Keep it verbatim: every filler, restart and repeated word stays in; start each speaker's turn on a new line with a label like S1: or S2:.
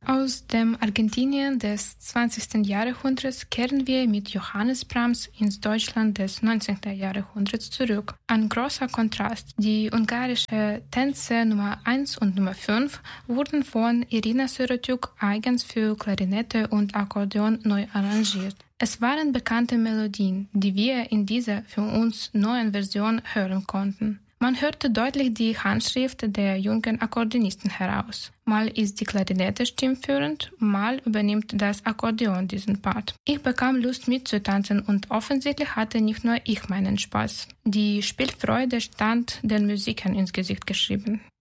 S1: Aus dem Argentinien des zwanzigsten Jahrhunderts kehren wir mit Johannes Brahms ins Deutschland des neunzehnten Jahrhunderts zurück. Ein großer Kontrast. Die ungarische Tänze Nummer eins und Nummer fünf wurden von Irina Sorotyuk eigens für Klarinette und Akkordeon neu arrangiert. Es waren bekannte Melodien, die wir in dieser für uns neuen Version hören konnten. Man hörte deutlich die Handschrift der jungen Akkordeonisten heraus. Mal ist die Klarinette stimmführend, mal übernimmt das Akkordeon diesen Part. Ich bekam Lust mitzutanzen und offensichtlich hatte nicht nur ich meinen Spaß. Die Spielfreude stand den Musikern ins Gesicht geschrieben.